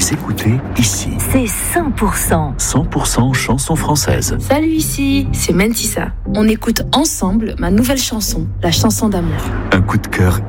Vous écoutez ici. C'est 100%. 100% chanson française. Salut, ici, c'est Mentissa. On écoute ensemble ma nouvelle chanson, la chanson d'amour. Un coup de cœur